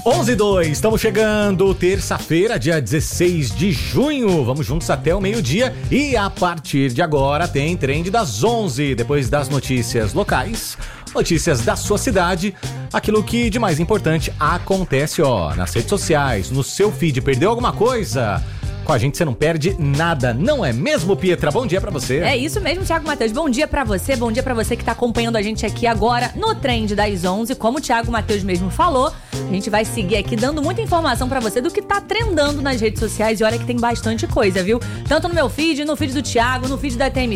11:02, estamos chegando, terça-feira, dia 16 de junho. Vamos juntos até o meio-dia e a partir de agora tem Trend das 11, depois das notícias locais, notícias da sua cidade, aquilo que de mais importante acontece, nas redes sociais, no seu feed. Perdeu alguma coisa? Com a gente você não perde nada, não é mesmo, Pietra? Bom dia pra você. É isso mesmo, Thiago Matheus. Bom dia pra você que tá acompanhando a gente aqui agora no Trend das 11. Como o Thiago Matheus mesmo falou, a gente vai seguir aqui dando muita informação pra você do que tá trendando nas redes sociais. E olha que tem bastante coisa, viu? Tanto no meu feed, no feed do Thiago, no feed da TMZ,